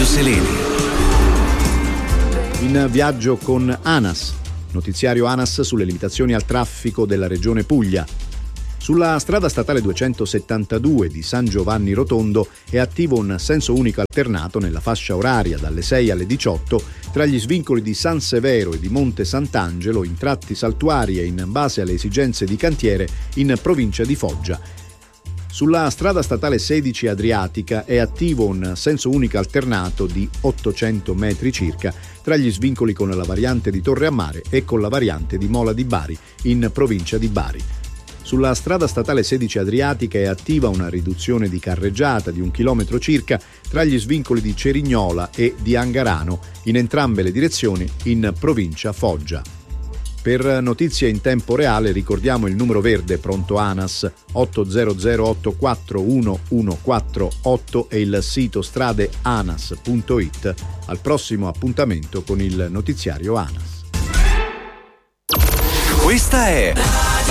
Radio Seleni. In viaggio con ANAS, notiziario ANAS sulle limitazioni al traffico della regione Puglia. Sulla strada statale 272 di San Giovanni Rotondo è attivo un senso unico alternato nella fascia oraria dalle 6 alle 18 tra gli svincoli di San Severo e di Monte Sant'Angelo in tratti saltuari e in base alle esigenze di cantiere in provincia di Foggia. Sulla strada statale 16 Adriatica è attivo un senso unico alternato di 800 metri circa tra gli svincoli con la variante di Torre a Mare e con la variante di Mola di Bari in provincia di Bari. Sulla strada statale 16 Adriatica è attiva una riduzione di carreggiata di 1 chilometro circa tra gli svincoli di Cerignola e di Angarano, in entrambe le direzioni in provincia Foggia. Per notizie in tempo reale ricordiamo il numero verde pronto ANAS 800841148 e il sito stradeanas.it. Al prossimo appuntamento con il notiziario ANAS. Questa è